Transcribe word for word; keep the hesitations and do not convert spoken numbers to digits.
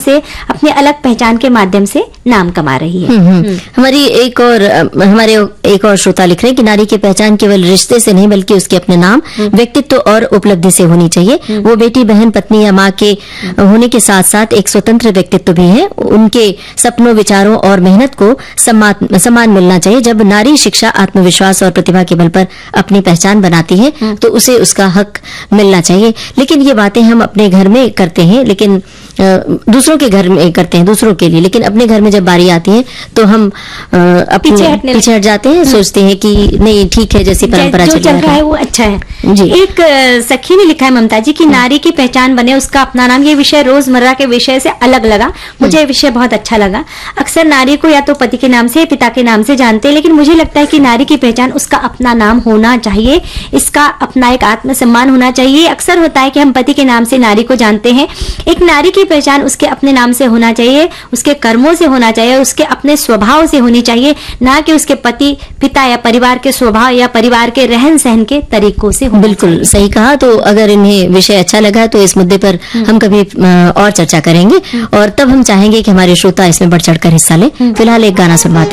से अपनी अलग पहचान के माध्यम से नाम कमा रही है। हमारी एक और हमारे एक और श्रोता लिख रहे हैं कि नारी की पहचान केवल रिश्ते से नहीं बल्कि उसके अपने नाम, व्यक्तित्व और उपलब्धि से होनी चाहिए। वो बेटी, बहन, पत्नी या माँ के होने के साथ साथ एक स्वतंत्र व्यक्तित्व भी है। उनके सपनों, विचारों और मेहनत को सम्मान सम्मान मिलना चाहिए। जब नारी शिक्षा, आत्मविश्वास और प्रतिभा के बल पर अपनी पहचान बनाती है तो उसे उसका हक मिलना चाहिए। लेकिन ये बातें हम अपने घर में करते हैं, लेकिन दूसरों के घर में करते हैं, दूसरों के लिए, लेकिन अपने घर में जब बारी आती है तो हम अपने पीछे, पीछे हट जाते हैं, सोचते हैं कि नहीं ठीक है, जैसी परंपरा जो चल रहा है वो अच्छा है जी। एक सखी ने लिखा है ममता जी की नारी की पहचान बने उसका अपना नाम। ये विषय रोजमर्रा के विषय से अलग लगा, मुझे ये विषय बहुत अच्छा लगा। अक्सर नारी को या तो पति के नाम से, पिता के नाम से जानते हैं, लेकिन मुझे लगता है कि नारी की पहचान उसका अपना नाम होना चाहिए, इसका अपना एक आत्मसम्मान होना चाहिए। अक्सर होता है कि हम पति के नाम से नारी को जानते हैं, एक नारी की पहचान उसके अपने नाम से होना चाहिए, उसके कर्मों से होना चाहिए, उसके अपने स्वभाव से होनी चाहिए, ना कि उसके पति, पिता या परिवार के स्वभाव या परिवार के रहन सहन के तरीकों से होना। बिल्कुल सही कहा। तो अगर इन्हें विषय अच्छा लगा तो इस मुद्दे पर हम कभी और चर्चा करेंगे और तब हम चाहेंगे कि हमारे श्रोता इसमें बढ़ चढ़कर हिस्सा लें। फिलहाल एक गाना सुनवाते हैं।